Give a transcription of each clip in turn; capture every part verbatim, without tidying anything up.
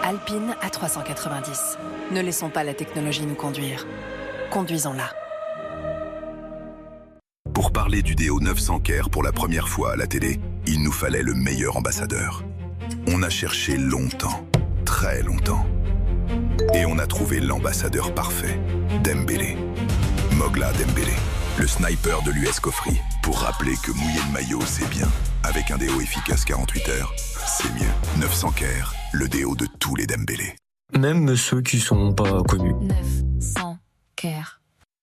Alpine A trois cent quatre-vingt-dix. Ne laissons pas la technologie nous conduire. Conduisons-la. Pour parler du déo neuf cents Care pour la première fois à la télé, il nous fallait le meilleur ambassadeur. On a cherché longtemps, très longtemps. Et on a trouvé l'ambassadeur parfait, Dembélé. Mogla Dembélé, le sniper de l'U S Cofri. Pour rappeler que mouiller le maillot, c'est bien. Avec un déo efficace quarante-huit heures, c'est mieux. neuf cents Care, le déo de tous les Dembélé. Même ceux qui sont pas connus. neuf cents Care.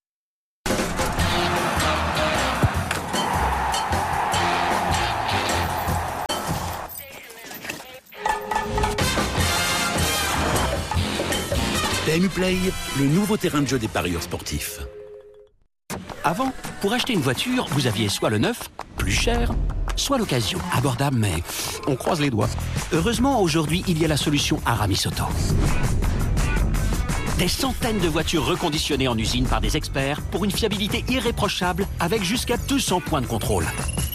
P M U Play, le nouveau terrain de jeu des parieurs sportifs. Avant, pour acheter une voiture, vous aviez soit le neuf, plus cher, soit l'occasion, abordable, mais on croise les doigts. Heureusement, aujourd'hui, il y a la solution Aramis Auto. Des centaines de voitures reconditionnées en usine par des experts pour une fiabilité irréprochable avec jusqu'à deux cents points de contrôle.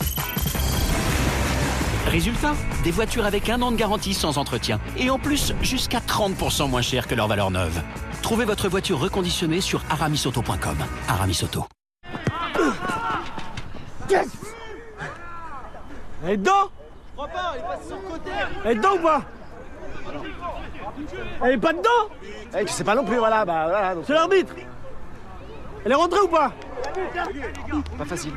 Résultat, des voitures avec un an de garantie sans entretien et en plus jusqu'à trente pour cent moins cher que leur valeur neuve. Trouvez votre voiture reconditionnée sur aramis auto point com. Aramis Auto. Yes. Elle est dedans. Je crois pas, elle est passée sur le côté. Elle est dedans ou pas? Elle est pas dedans. Eh, tu sais pas non plus, voilà, bah voilà. Donc... C'est l'arbitre. Elle est rentrée ou pas? Pas facile.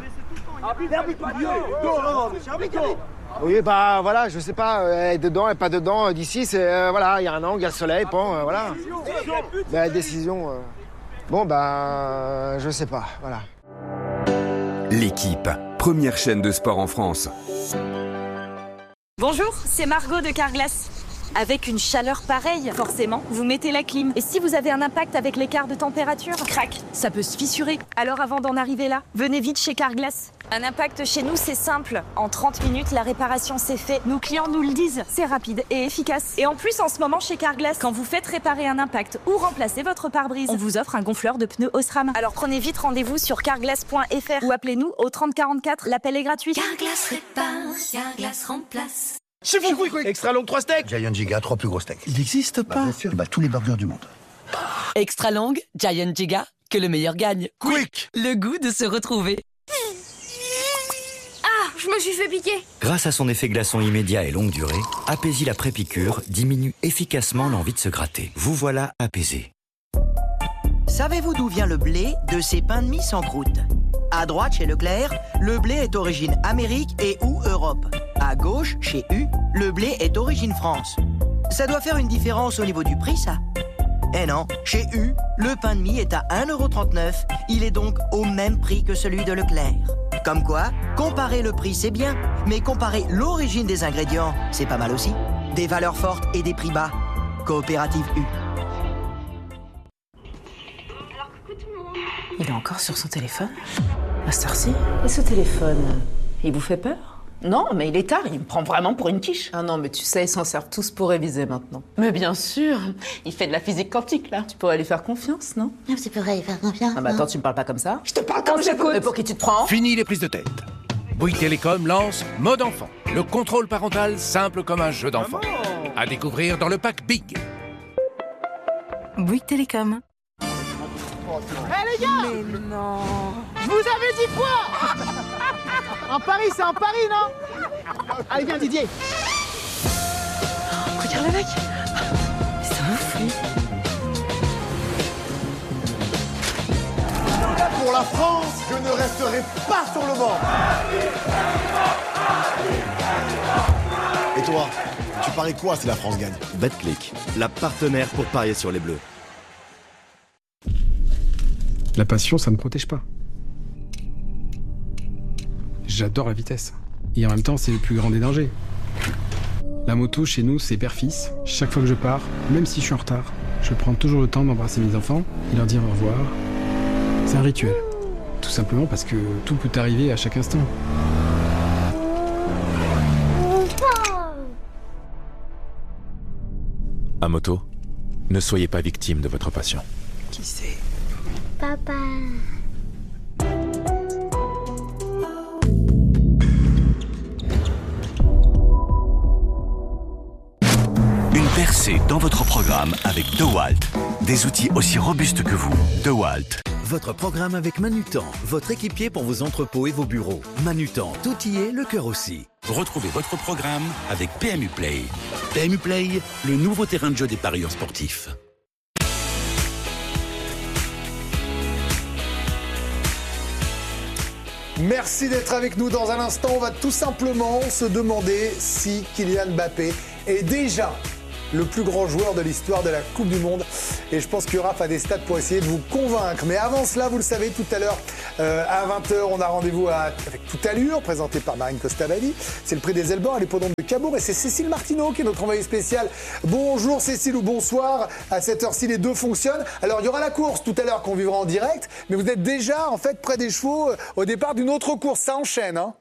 Oui, bah voilà, je sais pas, elle est dedans, elle est pas dedans. D'ici, c'est euh, voilà, il y a un angle, il y a le soleil, bon, euh, voilà. La décision. Euh... Bon, bah, je sais pas, voilà. L'équipe, première chaîne de sport en France. Bonjour, c'est Margot de Carglass. Avec une chaleur pareille, forcément, vous mettez la clim. Et si vous avez un impact avec l'écart de température, crac, ça peut se fissurer. Alors avant d'en arriver là, venez vite chez Carglass. Un impact chez nous, c'est simple. En trente minutes, la réparation c'est fait. Nos clients nous le disent, c'est rapide et efficace. Et en plus, en ce moment, chez Carglass, quand vous faites réparer un impact ou remplacer votre pare-brise, on vous offre un gonfleur de pneus Osram. Alors prenez vite rendez-vous sur carglass point f r ou appelez-nous au trente quarante-quatre, l'appel est gratuit. Carglass répare, Carglass remplace. C'est vous, quick, quick. Extra long, trois steaks. Giant Giga, trois plus gros steaks. Il n'existe pas. Bah, bien sûr, bah, tous les burgers du monde. Extra long, Giant Giga, que le meilleur gagne. Quick. Le goût de se retrouver. Ah, je me suis fait piquer. Grâce à son effet glaçon immédiat et longue durée, Apaisil après-piqûre diminue efficacement l'envie de se gratter. Vous voilà apaisé. Savez-vous d'où vient le blé de ces pains de mie sans croûte? À droite, chez Leclerc, le blé est origine Amérique et ou Europe. À gauche, chez U, le blé est origine France. Ça doit faire une différence au niveau du prix, ça? Eh non, chez U, le pain de mie est à un euro trente-neuf. Il est donc au même prix que celui de Leclerc. Comme quoi, comparer le prix, c'est bien, mais comparer l'origine des ingrédients, c'est pas mal aussi. Des valeurs fortes et des prix bas. Coopérative U. Il est encore sur son téléphone? À cette heure-ci? Et ce téléphone, il vous fait peur? Non, mais il est tard, il me prend vraiment pour une quiche. Ah non, mais tu sais, ils s'en servent tous pour réviser maintenant. Mais bien sûr, il fait de la physique quantique, là. Tu pourrais lui faire confiance, non? Tu pourrais lui faire confiance. Ah bah attends, tu me parles pas comme ça? Je te parle comme j'écoute. Mais pour qui tu te prends? Fini les prises de tête. Bouygues Télécom lance Mode Enfant, le contrôle parental simple comme un jeu d'enfant. À découvrir dans le pack Big. Bouygues Télécom. Eh les gars! Mais non! Je vous avais dit quoi? En Paris, c'est en Paris, non? Allez, viens, Didier. Oh, regarde le mec! C'est un ouf, lui. Pour la France, je ne resterai pas sur le banc. Et toi, tu paries quoi si la France gagne? Betclic, la partenaire pour parier sur les Bleus. La passion, ça ne protège pas. J'adore la vitesse. Et en même temps, c'est le plus grand des dangers. La moto, chez nous, c'est père-fils. Chaque fois que je pars, même si je suis en retard, je prends toujours le temps d'embrasser mes enfants et leur dire au revoir. C'est un rituel. Tout simplement parce que tout peut arriver à chaque instant. À moto, ne soyez pas victime de votre passion. Qui c'est? Papa. Une Percez dans votre programme avec DeWalt. Des outils aussi robustes que vous. DeWalt. Votre programme avec Manutan, votre équipier pour vos entrepôts et vos bureaux. Manutan, tout y est, le cœur aussi. Retrouvez votre programme avec P M U Play. P M U Play, le nouveau terrain de jeu des parieurs sportifs. Merci d'être avec nous. Dans un instant, on va tout simplement se demander si Kylian Mbappé est déjà le plus grand joueur de l'histoire de la Coupe du Monde. Et je pense que Raph a des stats pour essayer de vous convaincre. Mais avant cela, vous le savez, tout à l'heure, euh, à vingt heures, on a rendez-vous à, avec Tout Allure, présenté par Marine Costabadi. C'est le prix des Elborn à l'hippodrome de Cabourg. Et c'est Cécile Martineau qui est notre envoyée spéciale. Bonjour Cécile ou bonsoir. À cette heure-ci, les deux fonctionnent. Alors, il y aura la course tout à l'heure qu'on vivra en direct. Mais vous êtes déjà, en fait, près des chevaux au départ d'une autre course. Ça enchaîne, hein?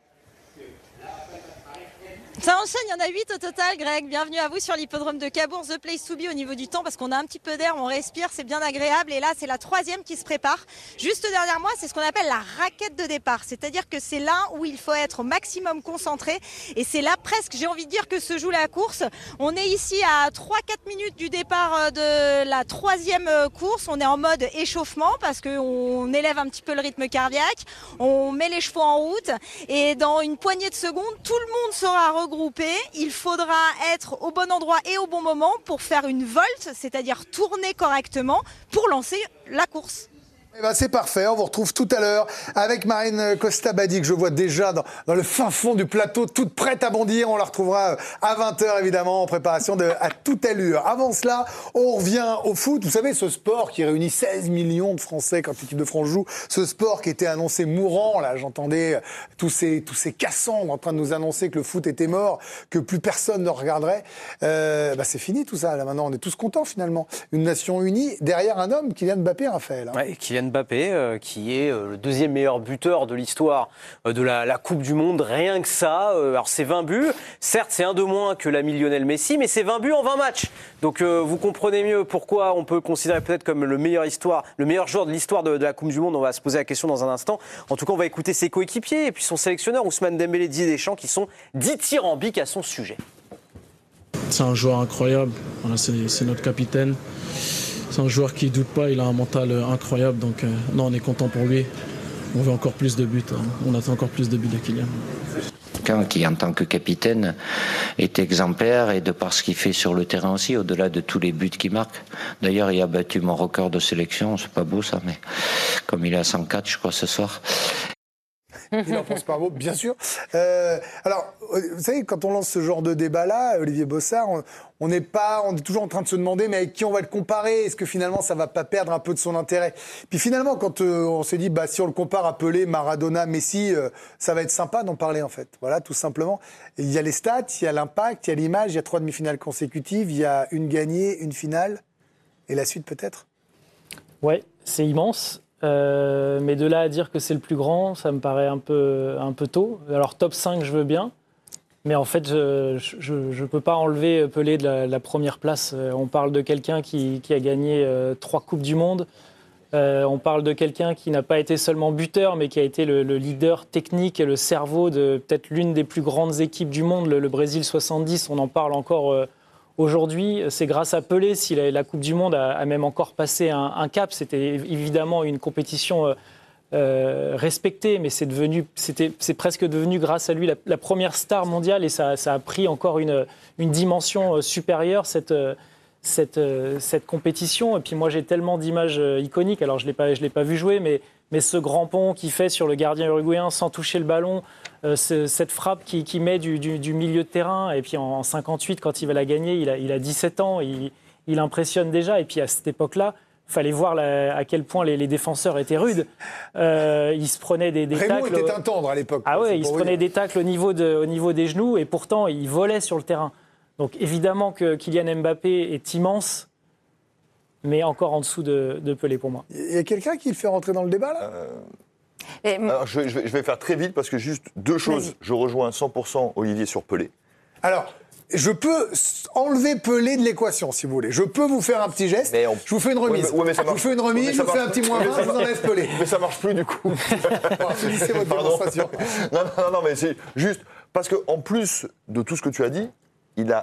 Ça enchaîne, il y en a huit au total, Greg. Bienvenue à vous sur l'hippodrome de Cabourg, The Place to Be au niveau du temps parce qu'on a un petit peu d'air, on respire, c'est bien agréable. Et là, c'est la troisième qui se prépare. Juste derrière moi, c'est ce qu'on appelle la raquette de départ. C'est-à-dire que c'est là où il faut être au maximum concentré. Et c'est là presque, j'ai envie de dire, que se joue la course. On est ici à trois quatre minutes du départ de la troisième course. On est en mode échauffement parce qu'on élève un petit peu le rythme cardiaque. On met les chevaux en route. Et dans une poignée de secondes, tout le monde sera regroupé. Il faudra être au bon endroit et au bon moment pour faire une volte, c'est-à-dire tourner correctement pour lancer la course. Eh ben c'est parfait, on vous retrouve tout à l'heure avec Marine Costabadi que je vois déjà dans, dans le fin fond du plateau, toute prête à bondir. On la retrouvera à vingt heures évidemment en préparation de À Toute Allure. Avant cela, on revient au foot. Vous savez, ce sport qui réunit seize millions de Français quand l'équipe de France joue, ce sport qui était annoncé mourant. Là, j'entendais tous ces, tous ces Cassandres en train de nous annoncer que le foot était mort, que plus personne ne regarderait. Euh, bah c'est fini tout ça. Là maintenant, on est tous contents finalement. Une nation unie derrière un homme, Kylian Mbappé, Raphaël. Hein. Ouais, Kylian Mbappé, euh, qui est euh, le deuxième meilleur buteur de l'histoire euh, de la, la Coupe du Monde, rien que ça. Euh, alors c'est vingt buts, certes c'est un de moins que l'ami Lionel Messi, mais c'est vingt buts en vingt matchs. Donc euh, vous comprenez mieux pourquoi on peut le considérer peut-être comme le meilleur, histoire, le meilleur joueur de l'histoire de, de la Coupe du Monde. On va se poser la question dans un instant. En tout cas, on va écouter ses coéquipiers et puis son sélectionneur Ousmane Dembélé, Didier Deschamps, qui sont dithyrambiques à son sujet. C'est un joueur incroyable, voilà, c'est, c'est notre capitaine. C'est un joueur qui ne doute pas, il a un mental incroyable, donc euh, non, on est content pour lui. On veut encore plus de buts, hein. On attend encore plus de buts de Kylian. Qui, en tant que capitaine, est exemplaire et de par ce qu'il fait sur le terrain aussi, au-delà de tous les buts qu'il marque. D'ailleurs, il a battu mon record de sélection, c'est pas beau ça, mais comme il est à cent quatre, je crois, ce soir. Il en pense pas un mot, bien sûr. Euh, alors, vous savez, quand on lance ce genre de débat-là, Olivier Bossard, on n'est pas, on est toujours en train de se demander, mais avec qui on va le comparer? Est-ce que finalement, ça va pas perdre un peu de son intérêt? Puis finalement, quand euh, on s'est dit, bah, si on le compare à Pelé, Maradona, Messi, euh, ça va être sympa d'en parler en fait. Voilà, tout simplement. Et il y a les stats, il y a l'impact, il y a l'image, il y a trois demi-finales consécutives, il y a une gagnée, une finale, et la suite peut-être. Ouais, c'est immense. Euh, mais de là à dire que c'est le plus grand, ça me paraît un peu, un peu tôt. Alors top cinq, je veux bien. Mais en fait, je ne peux pas enlever Pelé de la, la première place. On parle de quelqu'un qui, qui a gagné euh, trois Coupes du Monde. Euh, on parle de quelqu'un qui n'a pas été seulement buteur, mais qui a été le, le leader technique et le cerveau de peut-être l'une des plus grandes équipes du monde, le, le Brésil soixante-dix. On en parle encore euh, aujourd'hui. C'est grâce à Pelé si la, la Coupe du Monde a, a même encore passé un, un cap. C'était évidemment une compétition euh, euh, respectée, mais c'est, devenu, c'était, c'est presque devenu grâce à lui la, la première star mondiale et ça, ça a pris encore une, une dimension euh, supérieure, cette, euh, cette, euh, cette compétition. Et puis moi, j'ai tellement d'images euh, iconiques. Alors, je ne l'ai pas, je l'ai pas vu jouer, mais, mais ce grand pont qu'il fait sur le gardien uruguayen sans toucher le ballon, euh, ce, cette frappe qu'il qui met du, du, du milieu de terrain. Et puis en, en cinquante-huit, quand il va la gagner, il a, il a dix-sept ans, il, il impressionne déjà. Et puis à cette époque-là, il fallait voir la, à quel point les, les défenseurs étaient rudes. Euh, ils se prenaient des, des Raymond tacles... était un tendre à l'époque. Ah ouais, ils se prenaient des tacles au niveau, de, au niveau des genoux et pourtant, ils volaient sur le terrain. Donc évidemment que Kylian Mbappé est immense, mais encore en dessous de, de Pelé pour moi. Il y a quelqu'un qui le fait rentrer dans le débat, là euh... Et... Alors, je, je, vais, je vais faire très vite parce que juste deux choses. Vas-y. Je rejoins cent pour cent Olivier sur Pelé. Alors... Je peux enlever Pelé de l'équation, si vous voulez. Je peux vous faire un petit geste. On... Je vous fais une remise. Oui, mais, oui, mais je vous fais une remise, je vous fais un petit moins vingt, je vous enlève Pelé. Mais ça marche plus, du coup. Finissez votre démonstration. Non, non, non, mais c'est juste parce qu'en plus de tout ce que tu as dit, il a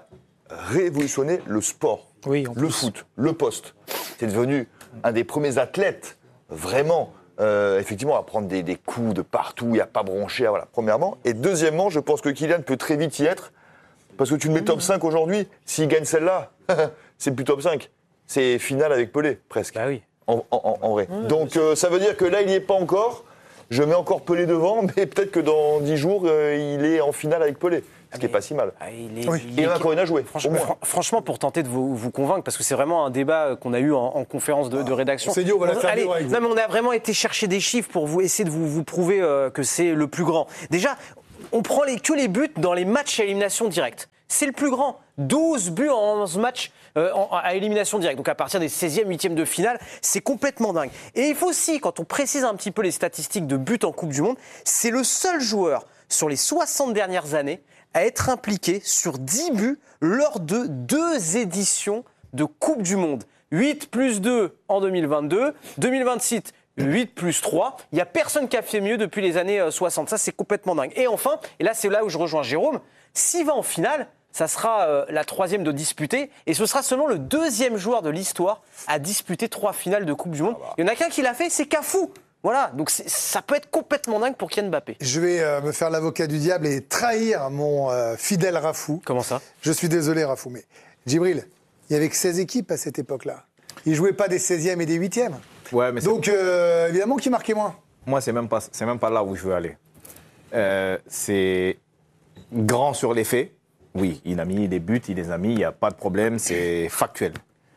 révolutionné le sport, oui, en le plus. foot, le poste. C'est devenu un des premiers athlètes, vraiment, euh, effectivement, à prendre des, des coups de partout, il n'y a pas bronché, voilà, premièrement. Et deuxièmement, je pense que Kylian peut très vite y être, parce que tu le mets top cinq aujourd'hui, s'il gagne celle-là, c'est plus top cinq. C'est finale avec Pelé, presque. Bah oui. En, en, en vrai. Ouais, Donc euh, ça veut dire que là, il n'y est pas encore. Je mets encore Pelé devant, mais peut-être que dans dix jours, euh, il est en finale avec Pelé. Ce qui n'est pas si mal. Ah, il est, Oui. il Il est- en a encore une à jouer. Franchement, fran- franchement, pour tenter de vous, vous convaincre, parce que c'est vraiment un débat qu'on a eu en, en conférence de, de rédaction. on s'est dit, on va la faire Allez, vivre avec vous. non, mais on a vraiment été chercher des chiffres pour vous essayer de vous, vous prouver euh, que c'est le plus grand. Déjà, on prend les, que les buts dans les matchs à élimination directe. C'est le plus grand. douze buts en onze matchs euh, en- à élimination directe. Donc à partir des seizièmes, huitièmes de finale, c'est complètement dingue. Et il faut aussi, quand on précise un petit peu les statistiques de buts en Coupe du Monde, c'est le seul joueur sur les soixante dernières années à être impliqué sur dix buts lors de deux éditions de Coupe du Monde. huit plus deux en deux mille vingt-deux, deux mille vingt-six, huit plus trois. Il n'y a personne qui a fait mieux depuis les années euh, soixante. Ça, c'est complètement dingue. Et enfin, et là, c'est là où je rejoins Jérôme, s'il va en finale, ça sera euh, la troisième de disputer, et ce sera seulement le deuxième joueur de l'histoire à disputer trois finales de Coupe du Monde. Il y en a qu'un qui l'a fait, c'est Cafou. Voilà, donc c'est- ça peut être complètement dingue pour Kylian Mbappé. Je vais euh, me faire l'avocat du diable et trahir mon euh, fidèle Rafou. Comment ça? Je suis désolé, Rafou, mais Djibril, il y avait que seize équipes à cette époque-là. Ils ne jouaient pas des seizièmes et des huitièmes. Ouais, mais c'est- Donc, euh, évidemment, qui marquait moins. Moi, c'est même pas, c'est même pas là où je veux aller. Euh, c'est grand sur les faits. Oui, il a mis des buts, il les a mis, il n'y a pas de problème, c'est factuel.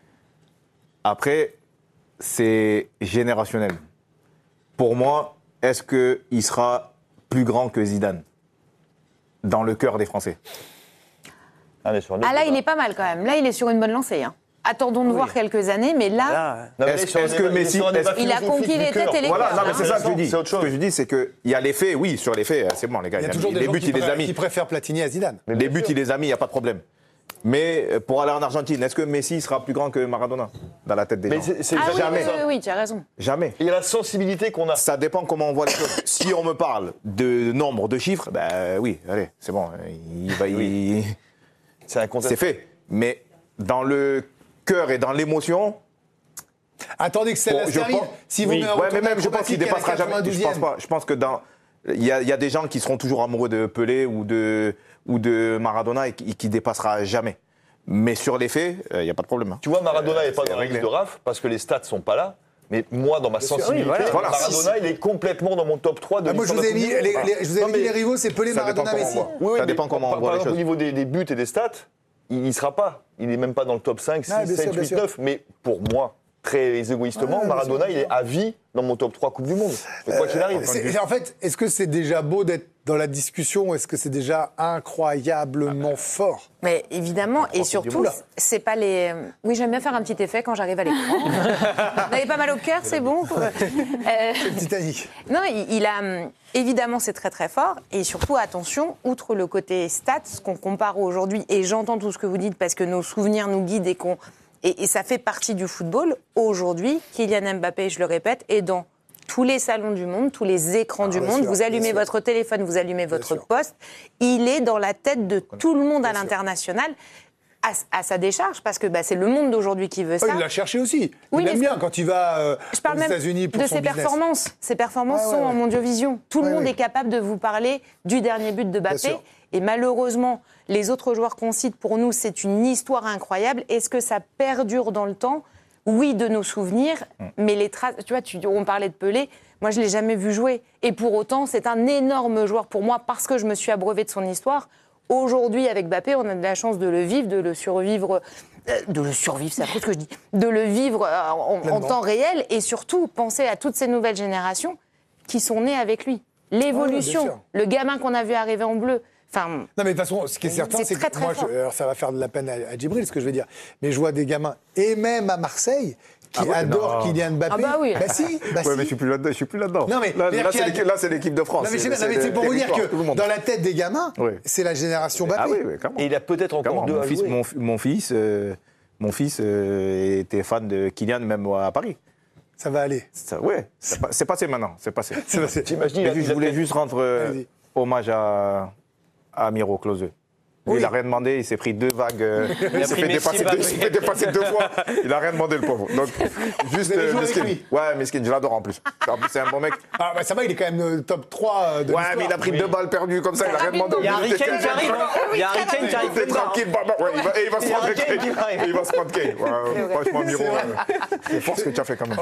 Après, c'est générationnel. Pour moi, est-ce qu'il sera plus grand que Zidane dans le cœur des Français? Ah, mais sur le- Ah là, il est pas mal quand même. Là, il est sur une bonne lancée. hein. Attendons de voir quelques années, mais là, Non, mais Est-ce sur un est-ce que débat- Messi... sur un débat est-ce- il a philosophique conquis du les cœur. têtes et les Voilà, cœurs. non, mais c'est ça que je dis. C'est autre chose. Ce que je dis, c'est qu'il y a les faits, oui, sur les faits, c'est bon, les gars. Il y a il a toujours mis- des les gens buts, qui, il les a préfèrent, mis. qui préfèrent Platini à Zidane. Les buts, il les a mis, il n'y a pas de problème. Mais euh, pour aller en Argentine, est-ce que Messi sera plus grand que Maradona dans la tête des Mais gens? c'est c'est ah oui, jamais oui, ça. oui, oui, tu as raison. Jamais. Il y a la sensibilité qu'on a. Ça dépend comment on voit les choses. Si on me parle de nombre de chiffres, ben oui, allez, c'est bon. Il va, il- C'est un c'est fait. Mais dans le cœur et dans l'émotion. Attendez que celle-là bon, se je termine. pense- Si vous oui, mettez un ouais, mais retour même, je pense qu'il acrobatique à la dépassera jamais. Je pense quatre-vingt-douzième. pas. Je pense que dans. Il y, a, il y a des gens qui seront toujours amoureux de Pelé ou de, ou de Maradona et qui, qui dépassera jamais. Mais sur les faits, il n'y a pas de problème. hein. Tu vois, Maradona n'est pas c'est dans la réglé. liste de Raph parce que les stats sont pas là. Mais moi, dans ma Bien sûr, sensibilité, oui, voilà. Maradona, il est complètement dans mon top trois de Ah, moi, je l'histoire vous ai de mis, la Coupe du les, Monde. les- je vous ai Non, mis mais- les rivaux, c'est Pelé, Ça dépend Maradona, comment on Messi. voit. Oui, oui, Ça mais dépend comment on par- voit par les exemple, choses. Au niveau des, des buts et des stats, il n'y sera pas. Il n'est même pas dans le top cinq, six, Ah, bien sûr, sept, bien huit, sûr. neuf. Mais pour moi, très égoïstement, Ouais, bien Maradona, sûr, il bien est à vie dans mon top trois Coupe du Monde. Et quoi qu'il arrive. C'est- En fait, est-ce que c'est déjà beau d'être dans la discussion? Est-ce que c'est déjà incroyablement fort? Mais évidemment, et surtout, Oula. c'est pas les. Oui, j'aime bien faire un petit effet quand j'arrive à l'écran. Vous n'avez pas mal au cœur, c'est bon. Euh, C'est le Titanic. Non, il, il a hum, évidemment c'est très très fort et surtout attention, outre le côté stats, ce qu'on compare aujourd'hui et j'entends tout ce que vous dites parce que nos souvenirs nous guident et qu'on et, et ça fait partie du football. Aujourd'hui, Kylian Mbappé, je le répète, est dans tous les salons du monde, tous les écrans du bien monde. sûr, vous allumez bien sûr. votre téléphone, vous allumez votre sûr. poste. Il est dans la tête de tout le monde à l'international. À, à sa décharge, parce que bah, c'est le monde d'aujourd'hui qui veut Oh, ça. il l'a cherché aussi. Oui, il mais aime bien quand il va euh, Je parle aux même États-Unis pour de son ses business. performances. Ses performances Ouais, ouais, sont ouais. en mondiovision. Tout le Ouais, monde ouais. est capable de vous parler du dernier but de Mbappé. sûr. Et malheureusement, les autres joueurs qu'on cite, pour nous, c'est une histoire incroyable. Est-ce que ça perdure dans le temps? Oui, de nos souvenirs, mais les traces... Tu vois, tu, on parlait de Pelé. Moi, je ne l'ai jamais vu jouer. Et pour autant, c'est un énorme joueur pour moi parce que je me suis abreuvée de son histoire. Aujourd'hui, avec Mbappé, on a de la chance de le vivre, de le survivre, euh, de le survivre, c'est après ce que je dis, de le vivre euh, en, en Pleinement. temps réel et surtout penser à toutes ces nouvelles générations qui sont nées avec lui. L'évolution, Ouais, bien sûr. le gamin qu'on a vu arriver en bleu. Enfin, Non, mais de toute façon, ce qui est certain, C'est c'est très, que très moi, je- fort. alors, ça va faire de la peine à, à Djibril, ce que je veux dire. Mais je vois des gamins, et même à Marseille, qui Ah ouais, adorent non. Kylian Mbappé. Ah bah oui. Bah si, bah Ouais, si. mais je suis plus là-dedans. Je suis plus là-dedans. Non, mais- là, mais là, qui c'est a- l'équipe, là, c'est l'équipe de France. Non, mais c'est- non, mais c'est pour vous dire territoire, tout le que monde. dans la tête des gamins, Oui. c'est la génération Mbappé. Ah oui, oui, clairement. Et il a peut-être encore Clairement, deux mon à fils, jouer. mon, mon fils, euh, mon fils euh, était fan de Kylian même à Paris. Ça va aller. Ça, ouais, c'est pas- c'est passé maintenant, c'est passé. C'est passé. T'imagines, Mais il a- juste, il je a voulais peut-être- juste rendre euh, Allez-y. hommage à, à Miro Klose. Lui, Oui. il a rien demandé, il s'est pris deux vagues. euh, Il a il s'est pris fait Messi, dépasser, Mbappé. deux, il s'est fait dépasser deux fois. Il a rien demandé, le pauvre. Donc, juste Vous avez euh, joué avec Miskin. lui Ouais, Miskin, je l'adore en plus. En plus, c'est un bon mec. Ah, bah ça va, il est quand même euh, top trois de Ouais, l'histoire. mais il a pris Oui. deux balles perdues comme ça, il a rien demandé. Il y a Harry était Kane qui calme. arrive. Il y a Harry Kane qui arrive Il était plein de barre. tranquille, bah, bah, ouais, il va, et il va se Il y a prendre Harry Kane qui arrive. Kane. Il va se prendre Kane. Ouais, franchement, Miro, C'est vrai. euh, c'est fort ce que tu as fait quand même.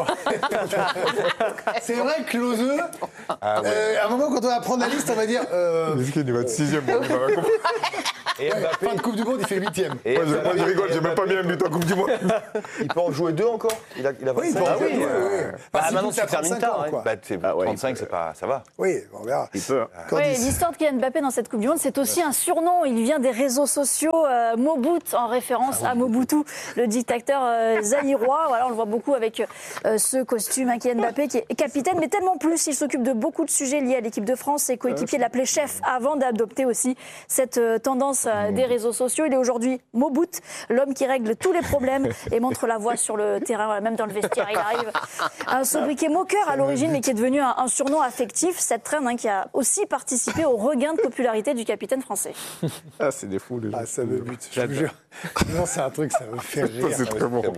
C'est vrai que Klose, Ah ouais. euh, à un moment, quand on va prendre la liste, on va dire. Euh, Miskin, il va être sixième. bon, il va rien comprendre. Et ouais, Mbappé, fin de Coupe du Monde, il fait huitième. et Moi, je, moi, je rigole, j'ai et même pas mis un but en Coupe du Monde. Il peut en jouer deux encore. Il a, il a Oui, il vingt-cinq. peut en Ah jouer oui, deux, euh, oui, oui. Bah, Enfin, maintenant, s'il tu termines trente-cinq tard, ans, ouais. quoi. bah, c'est Ah ouais, trente-cinq, il peut. c'est pas, ça va. Oui, on verra. Il peut. Candice. Oui, l'histoire de Kylian Mbappé dans cette Coupe du Monde, c'est aussi un surnom. Il vient des réseaux sociaux, euh, Mobout, en référence à Mobutu, le dictateur euh, zaïrois. Voilà, on le voit beaucoup avec euh, ce costume, hein, Kylian Mbappé, qui est capitaine, mais tellement plus. Il s'occupe de beaucoup de sujets liés à l'équipe de France. Ses coéquipiers l'appelaient chef avant d'adopter aussi cette euh, tendance euh, des réseaux sociaux. Il est aujourd'hui Mobout, l'homme qui règle tous les problèmes et montre la voie sur le terrain, voilà, même dans le vestiaire. Il arrive. Un sobriquet moqueur à l'origine, mais qui est devenu un, un surnom affectif. Cette traîne hein, qui a aussi participé au regain de popularité du capitaine français. Ah, c'est des fous, les gens. Ah, ça me bute, je vous jure. Non, c'est un truc, ça me fait rire. C'est très bon.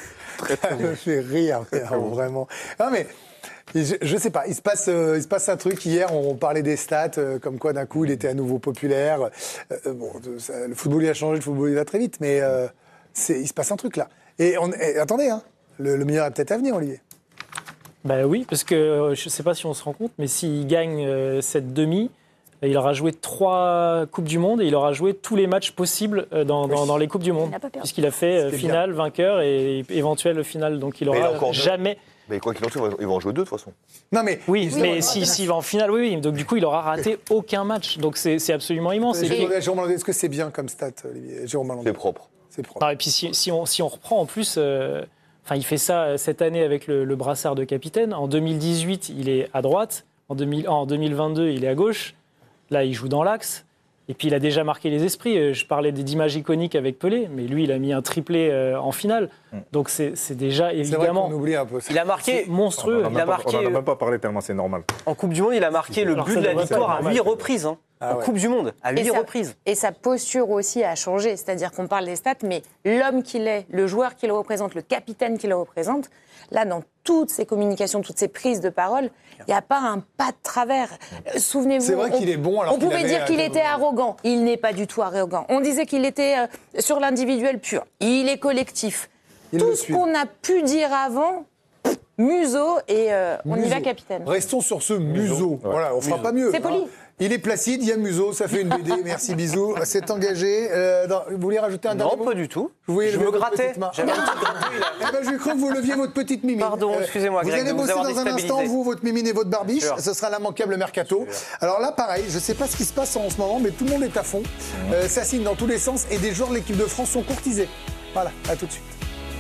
Ça me fait rire, mais alors, vraiment. Non, mais je, je sais pas, il se, passe, euh, il se passe un truc. Hier, on parlait des stats, euh, comme quoi d'un coup, il était à nouveau populaire. Euh, bon, ça, le football, il a changé, le football, il va très vite, mais euh, c'est, il se passe un truc là. Et, on, et attendez, hein, le, le meilleur est peut-être à venir, Olivier. Bah oui, parce que euh, je ne sais pas si on se rend compte, mais s'il gagne euh, cette demi, il aura joué trois Coupes du Monde et il aura joué tous les matchs possibles euh, dans, dans, dans les Coupes du Monde. Il n'a pas perdu. Puisqu'il a fait euh, C'était finale, vainqueur et éventuelle finale. Donc il Mais il a aura encore deux. jamais. Mais quoi qu'il en soit, ils vont en jouer deux de toute façon. Non, mais. Oui, Oui, mais on- s'il si, va en finale, oui, oui. Donc du coup, il aura raté aucun match. Donc c'est c'est absolument immense. Et J'ai puis- demandé à Jérôme Malandé, est-ce que c'est bien comme stat, Olivier Jérôme Malandé. C'est propre. C'est propre. Non, et puis si, si on, si on reprend en plus, euh, enfin, il fait ça euh, cette année avec le, le brassard de capitaine. En deux mille dix-huit, il est à droite. En, deux mille, en deux mille vingt-deux, il est à gauche. Là, il joue dans l'axe. Et puis, il a déjà marqué les esprits. Euh, Je parlais des- d'images iconiques avec Pelé, mais lui, il a mis un triplé euh, en finale. Donc, c'est c'est déjà C'est vrai évidemment qu'on oublie un peu ça. Il a marqué, monstrueux. On Il a n'en a, marqué, même pas parlé tellement c'est normal. en Coupe du Monde, il a marqué le Alors, but ça de la devrait être victoire à normal. huit reprises. hein. Ah en ouais. Coupe du Monde, à Et huit ça- reprises. Et sa posture aussi a changé. C'est-à-dire qu'on parle des stats, mais l'homme qu'il est, le joueur qu'il représente, le capitaine qu'il représente, là, dans toutes ses communications, toutes ses prises de parole, il n'y a pas un pas de travers. Euh, Souvenez-vous. C'est vrai on- qu'il est bon, alors On qu'il pouvait avait, dire qu'il euh, était arrogant. Il n'est pas du tout arrogant. On disait qu'il était euh, sur l'individuel pur. Il est collectif. Il Tout le ce suit. qu'on a pu dire avant, museau, et euh, on y va, Museau. capitaine. Restons sur ce museau. Voilà, on fera pas mieux. C'est poli. hein. Il est placide, il y a museau, ça fait une B D. Merci, bisous. C'est engagé. Euh, dans- vous voulez rajouter un dernier Non, mot pas du tout. Vous voulez Je lever me votre grattais. petite main. J'avais un petit gratouille, là. Eh ben, j'ai cru que vous leviez votre petite mimine. Pardon, Euh, excusez-moi, Vous Greg, allez de vous bosser avoir dans un déstabilisé. instant, vous, votre mimine et votre barbiche. Sûr. Ce sera l'immanquable mercato. Alors là, pareil, je ne sais pas ce qui se passe en ce moment, mais tout le monde est à fond. Euh, ça signe dans tous les sens et des joueurs de l'équipe de France sont courtisés. Voilà, à tout de suite.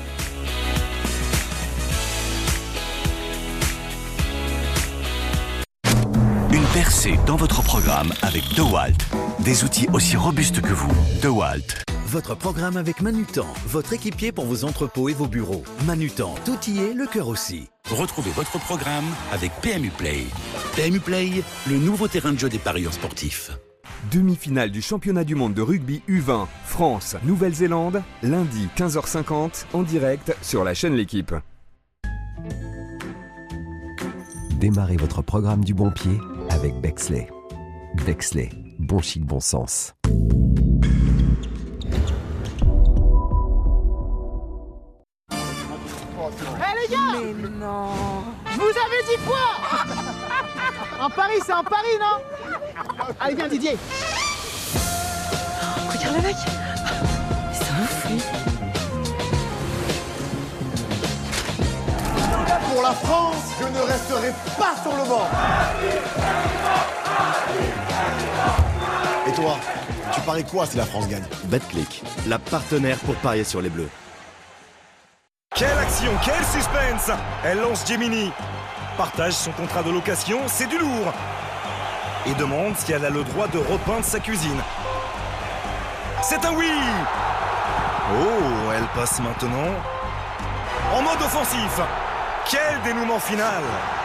Une percée dans votre programme avec DeWalt. Des outils aussi robustes que vous. DeWalt. Votre programme avec Manutan, votre équipier pour vos entrepôts et vos bureaux. Manutan, tout y est, le cœur aussi. Retrouvez votre programme avec P M U Play. P M U Play, le nouveau terrain de jeu des parieurs sportifs. Demi-finale du championnat du monde de rugby U vingt, France, Nouvelle-Zélande, lundi quinze heures cinquante, en direct sur la chaîne L'Équipe. Démarrez votre programme du bon pied avec Bexley. Bexley, bon chic, bon sens. Eh les gars! Mais non! Je vous avais dit quoi? Un pari, c'est un pari, non? Allez, viens, Didier! Regarde le mec! C'est un ouf, lui! Pour la France, je ne resterai pas sur le banc. Et toi, tu paries quoi si la France gagne? Betclic, la partenaire pour parier sur les Bleus. Quelle action, quel suspense! Elle lance Gemini. Partage son contrat de location, c'est du lourd. Et demande si elle a le droit de repeindre sa cuisine. C'est un oui! Oh, elle passe maintenant en mode offensif. Quel dénouement final!